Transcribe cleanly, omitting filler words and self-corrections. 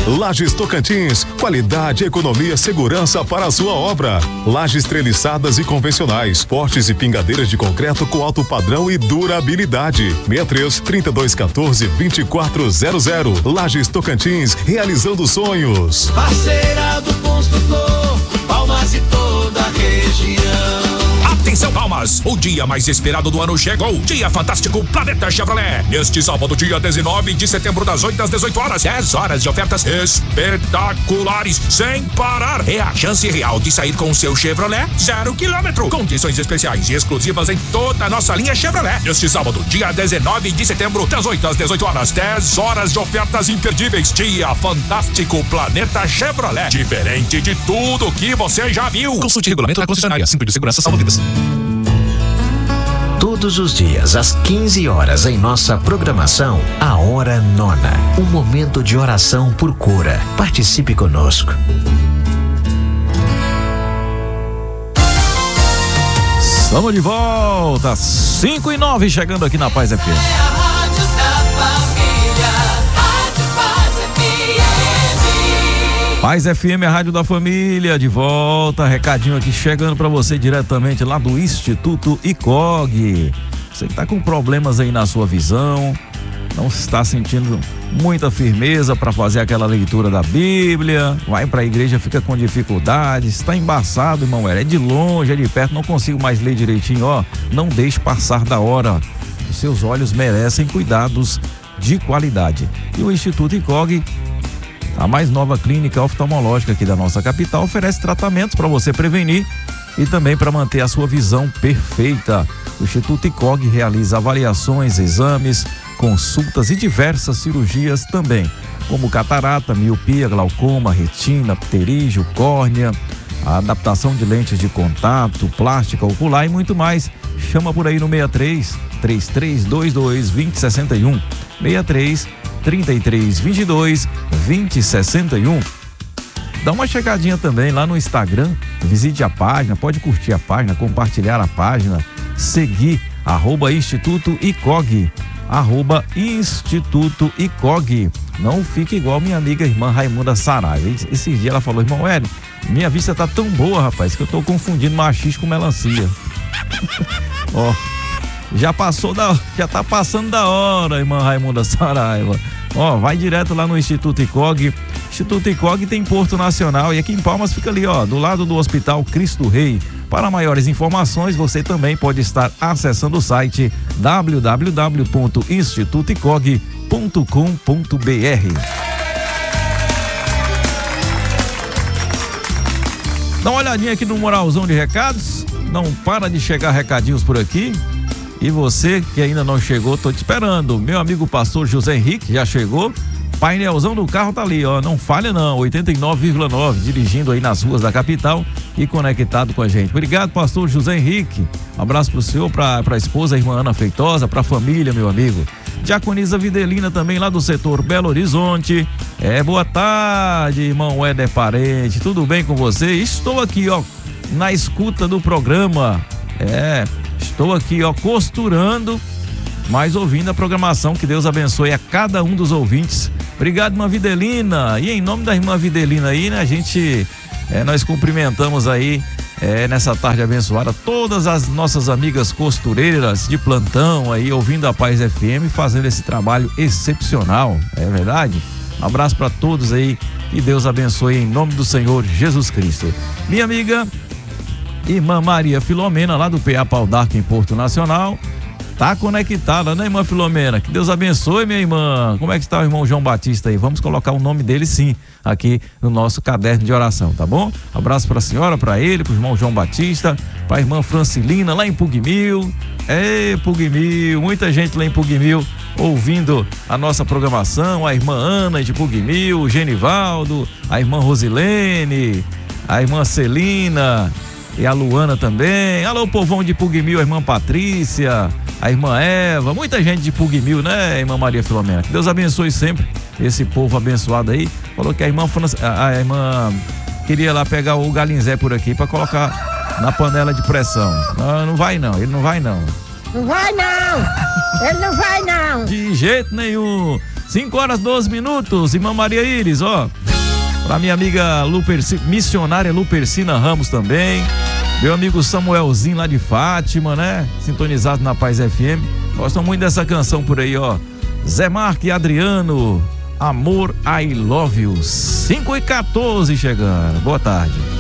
Lajes Tocantins, qualidade, economia, segurança para a sua obra. Lajes treliçadas e convencionais, portes e pingadeiras de concreto com alto padrão e durabilidade. 63-3214-2400. Lajes Tocantins, realizando sonhos. Parceira do construtor, Palmas e toda a região. Atenção, Palmas! O dia mais esperado do ano chegou. Dia Fantástico Planeta Chevrolet. Neste sábado, dia 19 de setembro, das 8 às 18 horas. 10 horas de ofertas espetaculares, sem parar. É a chance real de sair com o seu Chevrolet 0 km. Condições especiais e exclusivas em toda a nossa linha Chevrolet. Neste sábado, dia 19 de setembro, das 8 às 18 horas. 10 horas de ofertas imperdíveis. Dia Fantástico Planeta Chevrolet. Diferente de tudo que você já viu. Consulte regulamento da concessionária. Cinto de segurança salva vidas. Todos os dias, às 15 horas, em nossa programação, a Hora Nona. Um momento de oração por cura. Participe conosco. Estamos de volta, 5:09, chegando aqui na Paz FM. Paz FM, a rádio da família, de volta, recadinho aqui chegando para você diretamente lá do Instituto ICOG. Você que tá com problemas aí na sua visão, não está sentindo muita firmeza para fazer aquela leitura da Bíblia, vai para a igreja, fica com dificuldade, está embaçado, irmão, é de longe, é de perto, não consigo mais ler direitinho, ó, não deixe passar da hora. Os seus olhos merecem cuidados de qualidade. E o Instituto ICOG, a mais nova clínica oftalmológica aqui da nossa capital, oferece tratamentos para você prevenir e também para manter a sua visão perfeita. O Instituto ICOG realiza avaliações, exames, consultas e diversas cirurgias também, como catarata, miopia, glaucoma, retina, pterígio, córnea, a adaptação de lentes de contato, plástica ocular e muito mais. Chama por aí no 63-3322-2061, 63-3322-2061. Dá uma chegadinha também lá no Instagram, visite a página, pode curtir a página, compartilhar a página, seguir, @Instituto ICOG, @Instituto ICOG. Não fique igual minha amiga irmã Raimunda Saraiva. Esses dias ela falou, irmão Hélio, minha vista tá tão boa, rapaz, que eu tô confundindo machixe com melancia. Ó, já tá passando da hora, irmã Raimunda Saraiva. Ó, vai direto lá no Instituto ICOG. Instituto ICOG tem Porto Nacional e aqui em Palmas fica ali, ó, do lado do Hospital Cristo Rei. Para maiores informações, você também pode estar acessando o site www.institutoicog.com.br. Dá uma olhadinha aqui no moralzão de recados. Não para de chegar recadinhos por aqui. E você que ainda não chegou, tô te esperando. Meu amigo pastor José Henrique já chegou. Painelzão do carro tá ali, ó. Não falha não, 89,9, dirigindo aí nas ruas da capital e conectado com a gente. Obrigado, pastor José Henrique. Um abraço pro senhor, pra esposa, a irmã Ana Feitosa, pra família, meu amigo. Diaconisa Videlina também lá do setor Belo Horizonte. Boa tarde, irmão Éder Parente. Tudo bem com você? Estou aqui, ó, na escuta do programa. Estou aqui, ó, costurando, mas ouvindo a programação. Que Deus abençoe a cada um dos ouvintes. Obrigado, irmã Videlina. E em nome da irmã Videlina aí, né, nós cumprimentamos aí, nessa tarde abençoada, todas as nossas amigas costureiras de plantão aí, ouvindo a Paz FM, fazendo esse trabalho excepcional, é verdade? Um abraço para todos aí, que Deus abençoe em nome do Senhor Jesus Cristo. Minha amiga irmã Maria Filomena, lá do PA Pau d'Arco, em Porto Nacional, tá conectada, né, irmã Filomena? Que Deus abençoe, minha irmã. Como é que está o irmão João Batista aí? Vamos colocar o nome dele, sim, aqui no nosso caderno de oração, tá bom? Abraço para a senhora, para ele, para o irmão João Batista, para a irmã Francilina, lá em Pugmil. Pugmil, muita gente lá em Pugmil ouvindo a nossa programação. A irmã Ana de Pugmil, o Genivaldo, a irmã Rosilene, a irmã Celina e a Luana também. Alô, povão de Pugmil, a irmã Patrícia, a irmã Eva, muita gente de Pugmil, né, irmã Maria Filomena? Que Deus abençoe sempre esse povo abençoado aí. Falou que a irmã queria lá pegar o galinzé por aqui para colocar na panela de pressão. Não vai não, ele não vai não. Não vai não, ele não vai não. De jeito nenhum. 5 horas 12 minutos, irmã Maria Iris, ó. Pra minha amiga missionária Lupercina Ramos também. Meu amigo Samuelzinho lá de Fátima, né? Sintonizado na Paz FM. Gostam muito dessa canção por aí, ó. Zé Marque e Adriano, Amor, I Love You. 5h14 chegando. Boa tarde.